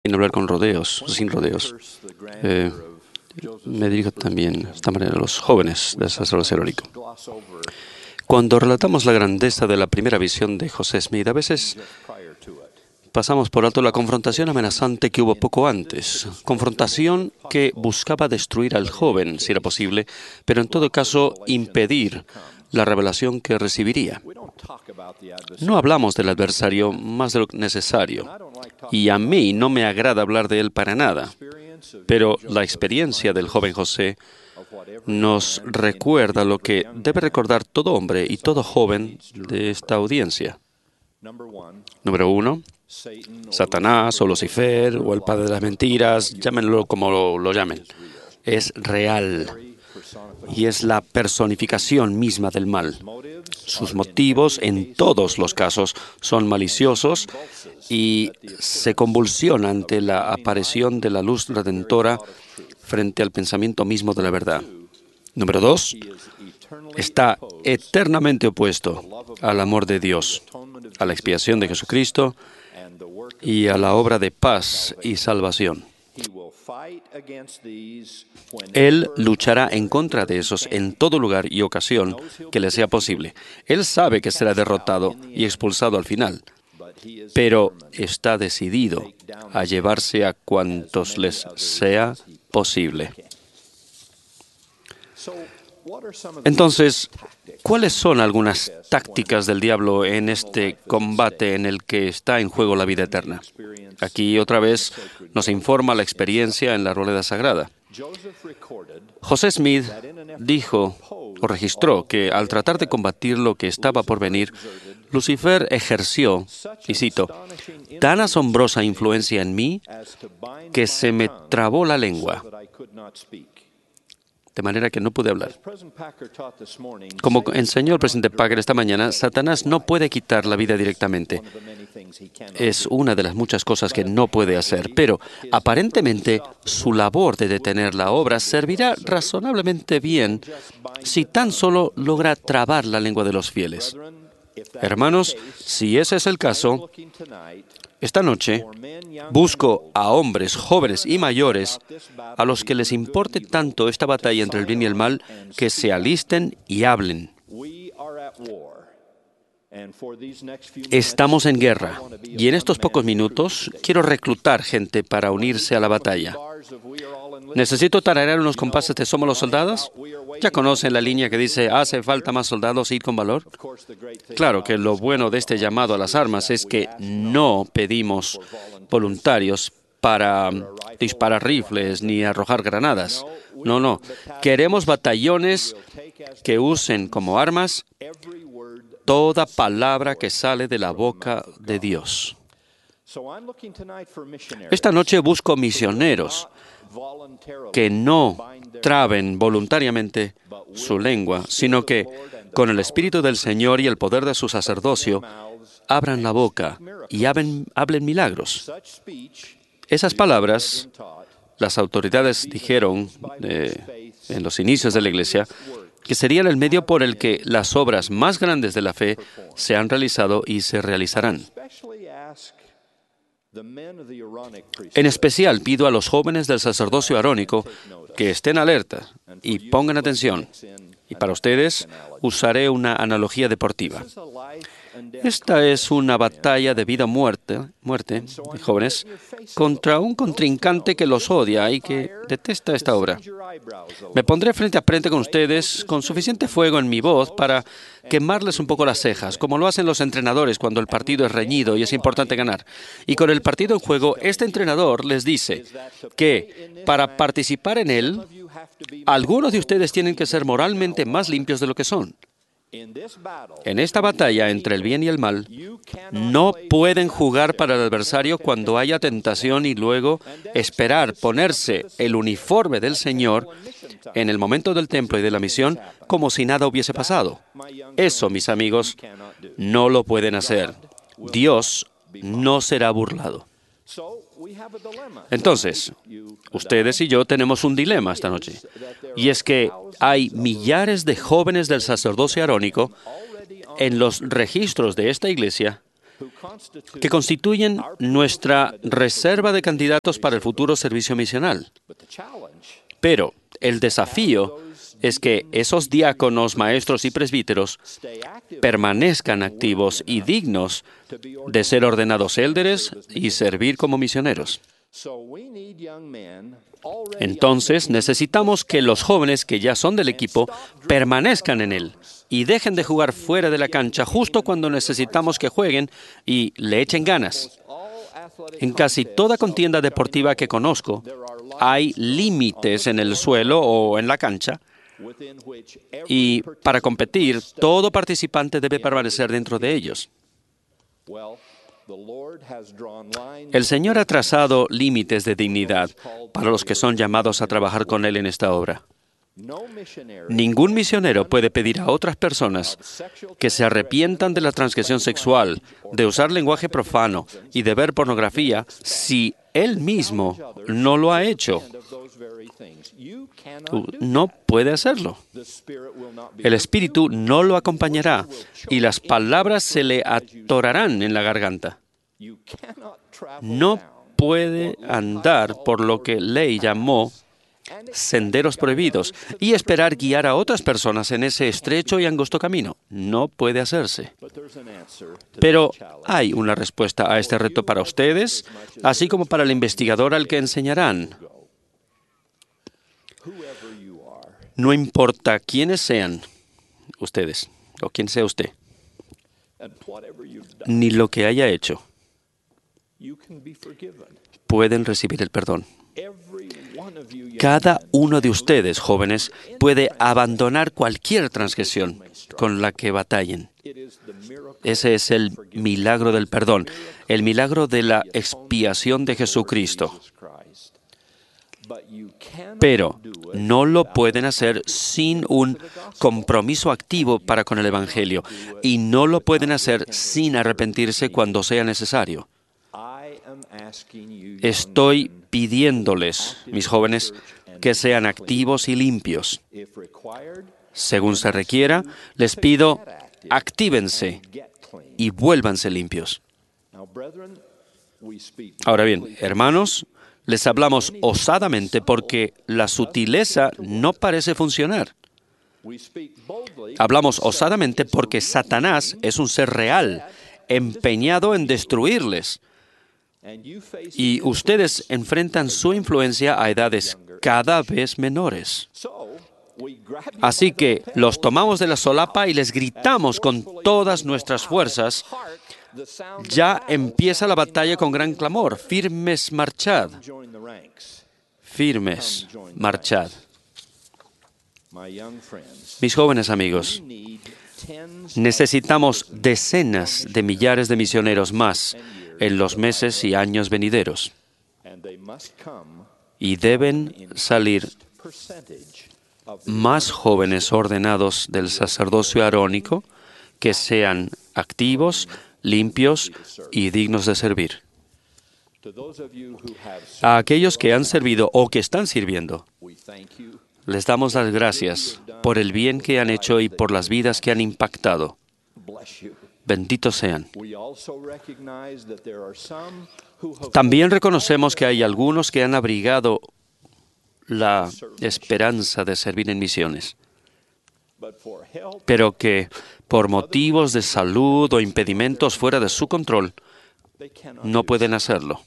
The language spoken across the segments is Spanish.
sin hablar con rodeos, sin rodeos. Me dirijo también de esta manera a los jóvenes del sacerdocio arónico. Cuando relatamos la grandeza de la primera visión de José Smith, a veces pasamos por alto la confrontación amenazante que hubo poco antes. Confrontación que buscaba destruir al joven, si era posible, pero en todo caso impedir la revelación que recibiría. No hablamos del adversario más de lo necesario, y a mí no me agrada hablar de él para nada, pero la experiencia del joven José nos recuerda lo que debe recordar todo hombre y todo joven de esta audiencia. Número 1, Satanás o Lucifer o el padre de las mentiras, llámenlo como lo llamen, es real y es la personificación misma del mal. Sus motivos, en todos los casos, son maliciosos y se convulsiona ante la aparición de la luz redentora frente al pensamiento mismo de la verdad. Número 2, está eternamente opuesto al amor de Dios, a la expiación de Jesucristo y a la obra de paz y salvación. Él luchará en contra de esos en todo lugar y ocasión que le sea posible. Él sabe que será derrotado y expulsado al final, pero está decidido a llevarse a cuantos les sea posible. Entonces, ¿cuáles son algunas tácticas del diablo en este combate en el que está en juego la vida eterna? Aquí otra vez nos informa la experiencia en la arboleda sagrada. José Smith dijo o registró que al tratar de combatir lo que estaba por venir, Lucifer ejerció, y cito, tan asombrosa influencia en mí que se me trabó la lengua, de manera que no pude hablar. Como enseñó el presidente Packer esta mañana, Satanás no puede quitar la vida directamente. Es una de las muchas cosas que no puede hacer, pero aparentemente su labor de detener la obra servirá razonablemente bien si tan solo logra trabar la lengua de los fieles. Hermanos, si ese es el caso, esta noche busco a hombres, jóvenes y mayores a los que les importe tanto esta batalla entre el bien y el mal, que se alisten y hablen. Estamos en guerra, y en estos pocos minutos quiero reclutar gente para unirse a la batalla. ¿Necesito tararear unos compases de Somos los Soldados? ¿Ya conocen la línea que dice, hace falta más soldados, id con valor? Claro que lo bueno de este llamado a las armas es que no pedimos voluntarios para disparar rifles ni arrojar granadas. No. Queremos batallones que usen como armas toda palabra que sale de la boca de Dios. Esta noche busco misioneros que no traben voluntariamente su lengua, sino que, con el Espíritu del Señor y el poder de su sacerdocio, abran la boca y hablen milagros. Esas palabras, las autoridades dijeron en los inicios de la Iglesia, que serían el medio por el que las obras más grandes de la fe se han realizado y se realizarán. En especial pido a los jóvenes del sacerdocio arónico que estén alerta y pongan atención. Y para ustedes usaré una analogía deportiva. Esta es una batalla de vida o muerte, jóvenes, contra un contrincante que los odia y que detesta esta obra. Me pondré frente a frente con ustedes con suficiente fuego en mi voz para quemarles un poco las cejas, como lo hacen los entrenadores cuando el partido es reñido y es importante ganar. Y con el partido en juego, este entrenador les dice que para participar en él, algunos de ustedes tienen que ser moralmente más limpios de lo que son. En esta batalla entre el bien y el mal, no pueden jugar para el adversario cuando haya tentación y luego esperar ponerse el uniforme del Señor en el momento del templo y de la misión como si nada hubiese pasado. Eso, mis amigos, no lo pueden hacer. Dios no será burlado. Entonces, ustedes y yo tenemos un dilema esta noche, y es que hay millares de jóvenes del sacerdocio arónico en los registros de esta iglesia que constituyen nuestra reserva de candidatos para el futuro servicio misional. Pero el desafío es que esos diáconos, maestros y presbíteros permanezcan activos y dignos de ser ordenados élderes y servir como misioneros. Entonces, necesitamos que los jóvenes que ya son del equipo permanezcan en él y dejen de jugar fuera de la cancha justo cuando necesitamos que jueguen y le echen ganas. En casi toda contienda deportiva que conozco, hay límites en el suelo o en la cancha, y para competir, todo participante debe permanecer dentro de ellos. El Señor ha trazado límites de dignidad para los que son llamados a trabajar con Él en esta obra. Ningún misionero puede pedir a otras personas que se arrepientan de la transgresión sexual, de usar lenguaje profano y de ver pornografía si él mismo no lo ha hecho. No puede hacerlo. El Espíritu no lo acompañará y las palabras se le atorarán en la garganta. No puede andar por lo que Ley llamó senderos prohibidos y esperar guiar a otras personas en ese estrecho y angosto camino. No puede hacerse. Pero hay una respuesta a este reto para ustedes, así como para el investigador al que enseñarán. No importa quiénes sean ustedes, o quién sea usted, ni lo que haya hecho, pueden recibir el perdón. Cada uno de ustedes, jóvenes, puede abandonar cualquier transgresión con la que batallen. Ese es el milagro del perdón, el milagro de la expiación de Jesucristo. Pero no lo pueden hacer sin un compromiso activo para con el Evangelio, y no lo pueden hacer sin arrepentirse cuando sea necesario. Estoy pidiéndoles, mis jóvenes, que sean activos y limpios. Según se requiera, les pido, actívense y vuélvanse limpios. Ahora bien, hermanos, les hablamos osadamente porque la sutileza no parece funcionar. Hablamos osadamente porque Satanás es un ser real, empeñado en destruirles. Y ustedes enfrentan su influencia a edades cada vez menores. Así que los tomamos de la solapa y les gritamos con todas nuestras fuerzas: ya empieza la batalla con gran clamor. Firmes, marchad. Firmes, marchad. Mis jóvenes amigos, necesitamos decenas de millares de misioneros más en los meses y años venideros. Y deben salir más jóvenes ordenados del sacerdocio arónico que sean activos, limpios y dignos de servir. A aquellos que han servido o que están sirviendo, les damos las gracias por el bien que han hecho y por las vidas que han impactado. Benditos sean. También reconocemos que hay algunos que han abrigado la esperanza de servir en misiones, pero que por motivos de salud o impedimentos fuera de su control no pueden hacerlo.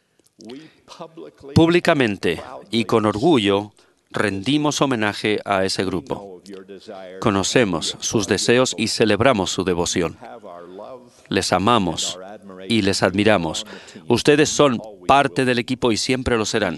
Públicamente y con orgullo rendimos homenaje a ese grupo. Conocemos sus deseos y celebramos su devoción. Les amamos y les admiramos. Ustedes son parte del equipo y siempre lo serán,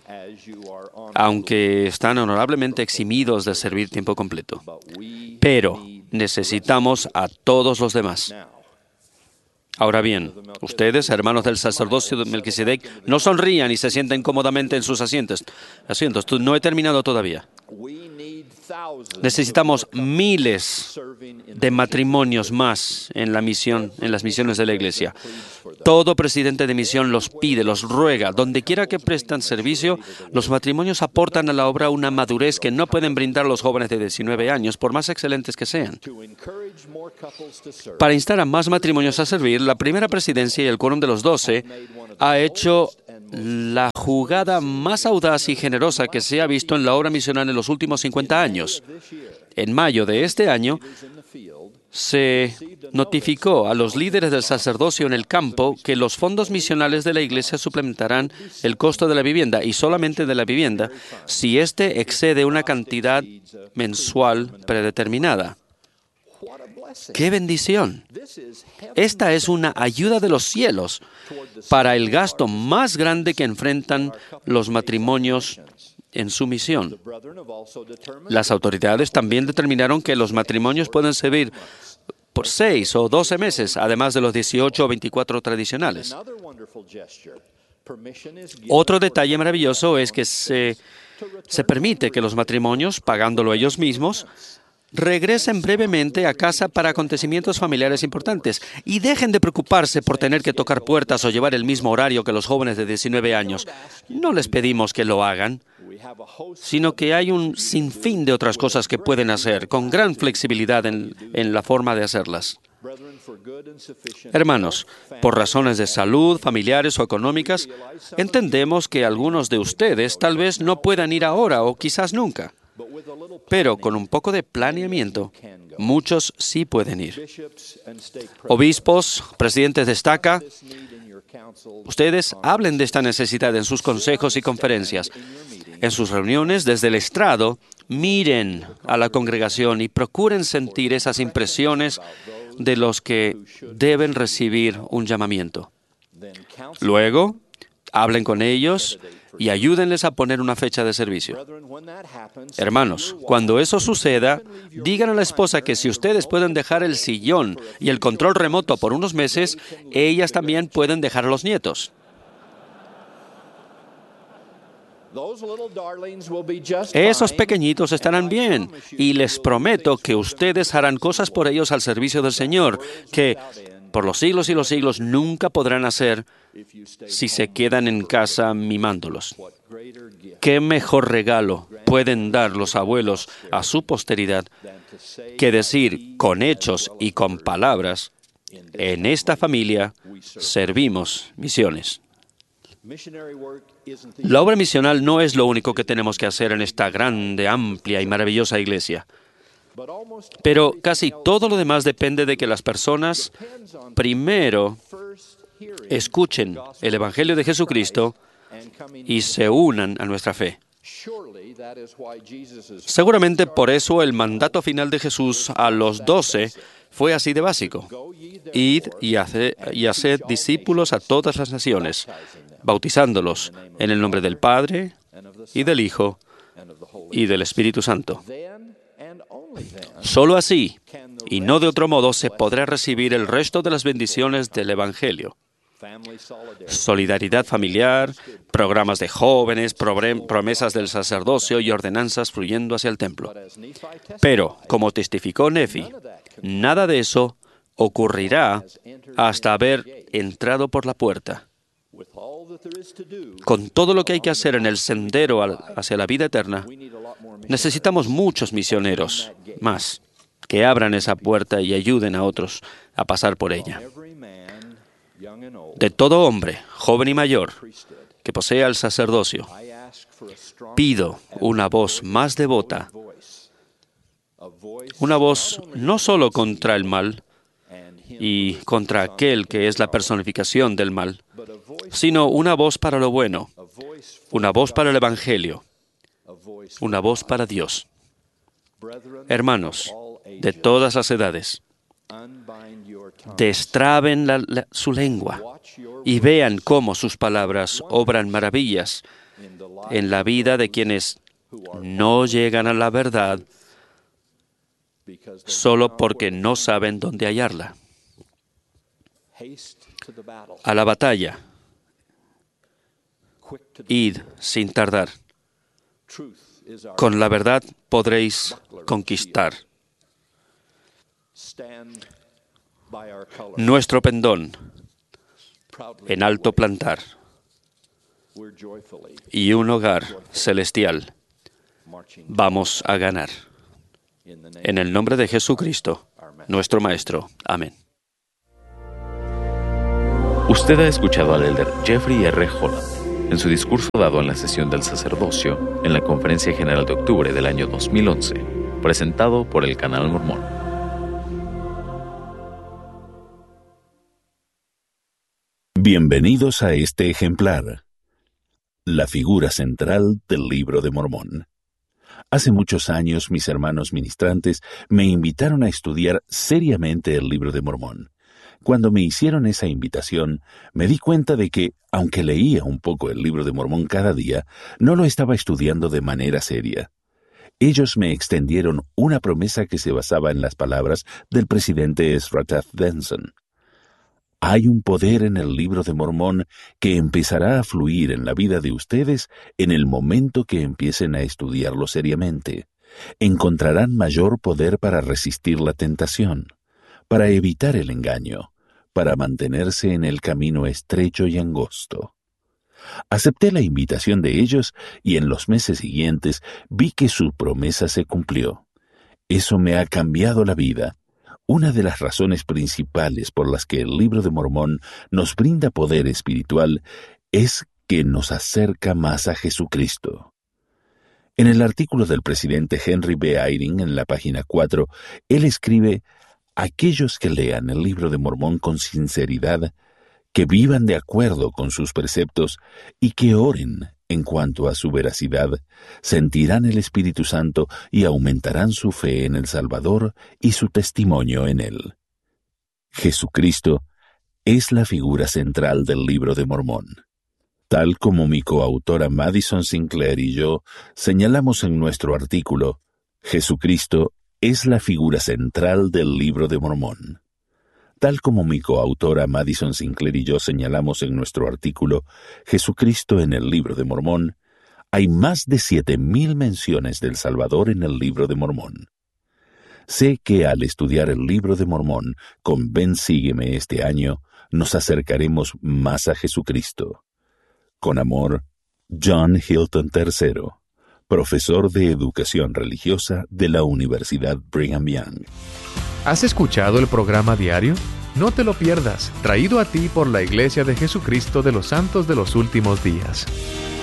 aunque están honorablemente eximidos de servir tiempo completo. Pero necesitamos a todos los demás. Ahora bien, ustedes, hermanos del sacerdocio de Melquisedec, no sonrían y se sienten cómodamente en sus asientos. No he terminado todavía. Necesitamos miles de matrimonios más en la misión, en las misiones de la Iglesia. Todo presidente de misión los pide, los ruega. Donde quiera que prestan servicio, los matrimonios aportan a la obra una madurez que no pueden brindar los jóvenes de 19 años, por más excelentes que sean. Para instar a más matrimonios a servir, la primera presidencia y el Quórum de los 12 ha hecho la jugada más audaz y generosa que se ha visto en la obra misional en los últimos 50 años. En mayo de este año, se notificó a los líderes del sacerdocio en el campo que los fondos misionales de la Iglesia suplementarán el costo de la vivienda, y solamente de la vivienda, si éste excede una cantidad mensual predeterminada. ¡Qué bendición! Esta es una ayuda de los cielos para el gasto más grande que enfrentan los matrimonios en su misión. Las autoridades también determinaron que los matrimonios pueden servir por 6 o 12 meses, además de los 18 o 24 tradicionales. Otro detalle maravilloso es que se permite que los matrimonios, pagándolo ellos mismos, regresen brevemente a casa para acontecimientos familiares importantes y dejen de preocuparse por tener que tocar puertas o llevar el mismo horario que los jóvenes de 19 años. No les pedimos que lo hagan, sino que hay un sinfín de otras cosas que pueden hacer, con gran flexibilidad en la forma de hacerlas. Hermanos, por razones de salud, familiares o económicas, entendemos que algunos de ustedes tal vez no puedan ir ahora o quizás nunca. Pero con un poco de planeamiento, muchos sí pueden ir. Obispos, presidentes de estaca, ustedes hablen de esta necesidad en sus consejos y conferencias. En sus reuniones desde el estrado, miren a la congregación y procuren sentir esas impresiones de los que deben recibir un llamamiento. Luego, hablen con ellos y ayúdenles a poner una fecha de servicio. Hermanos, cuando eso suceda, digan a la esposa que si ustedes pueden dejar el sillón y el control remoto por unos meses, ellas también pueden dejar a los nietos. Esos pequeñitos estarán bien, y les prometo que ustedes harán cosas por ellos al servicio del Señor, que por los siglos y los siglos nunca podrán hacer si se quedan en casa mimándolos. ¿Qué mejor regalo pueden dar los abuelos a su posteridad que decir con hechos y con palabras: en esta familia servimos misiones? La obra misional no es lo único que tenemos que hacer en esta grande, amplia y maravillosa iglesia. Pero casi todo lo demás depende de que las personas primero escuchen el Evangelio de Jesucristo y se unan a nuestra fe. Seguramente por eso el mandato final de Jesús a los 12 fue así de básico: id y haced discípulos a todas las naciones, bautizándolos en el nombre del Padre, y del Hijo, y del Espíritu Santo. Solo así, y no de otro modo, se podrá recibir el resto de las bendiciones del Evangelio. Solidaridad familiar, programas de jóvenes, promesas del sacerdocio y ordenanzas fluyendo hacia el templo. Pero, como testificó Nefi, nada de eso ocurrirá hasta haber entrado por la puerta. Con todo lo que hay que hacer en el sendero hacia la vida eterna, necesitamos muchos misioneros más que abran esa puerta y ayuden a otros a pasar por ella. De todo hombre, joven y mayor, que posea el sacerdocio, pido una voz más devota, una voz no solo contra el mal y contra aquel que es la personificación del mal, sino una voz para lo bueno, una voz para el Evangelio, una voz para Dios. Hermanos, de todas las edades, destraben su lengua y vean cómo sus palabras obran maravillas en la vida de quienes no llegan a la verdad solo porque no saben dónde hallarla. A la batalla, id sin tardar. Con la verdad podréis conquistar. Nuestro pendón en alto plantar y un hogar celestial vamos a ganar. En el nombre de Jesucristo, nuestro Maestro. Amén. Usted ha escuchado al elder Jeffrey R. Holland en su discurso dado en la sesión del sacerdocio en la Conferencia General de octubre del año 2011, presentado por el Canal Mormón. Bienvenidos a este ejemplar, la figura central del Libro de Mormón. Hace muchos años mis hermanos ministrantes me invitaron a estudiar seriamente el Libro de Mormón. Cuando me hicieron esa invitación, me di cuenta de que, aunque leía un poco el Libro de Mormón cada día, no lo estaba estudiando de manera seria. Ellos me extendieron una promesa que se basaba en las palabras del presidente Ezra Taft Benson. Hay un poder en el Libro de Mormón que empezará a fluir en la vida de ustedes en el momento que empiecen a estudiarlo seriamente. Encontrarán mayor poder para resistir la tentación, para evitar el engaño, para mantenerse en el camino estrecho y angosto. Acepté la invitación de ellos y en los meses siguientes vi que su promesa se cumplió. Eso me ha cambiado la vida. Una de las razones principales por las que el Libro de Mormón nos brinda poder espiritual es que nos acerca más a Jesucristo. En el artículo del presidente Henry B. Eyring en la página 4, él escribe: aquellos que lean el Libro de Mormón con sinceridad, que vivan de acuerdo con sus preceptos y que oren en cuanto a su veracidad, sentirán el Espíritu Santo y aumentarán su fe en el Salvador y su testimonio en él. Jesucristo es la figura central del Libro de Mormón. Tal como mi coautora Madison Sinclair y yo señalamos en nuestro artículo, Jesucristo es la figura central del Libro de Mormón. Tal como mi coautora Madison Sinclair y yo señalamos en nuestro artículo Jesucristo en el Libro de Mormón, hay más de 7,000 menciones del Salvador en el Libro de Mormón. Sé que al estudiar el Libro de Mormón con Ven Sígueme este año, nos acercaremos más a Jesucristo. Con amor, John Hilton III, profesor de Educación Religiosa de la Universidad Brigham Young. ¿Has escuchado el programa diario? No te lo pierdas, traído a ti por la Iglesia de Jesucristo de los Santos de los Últimos Días.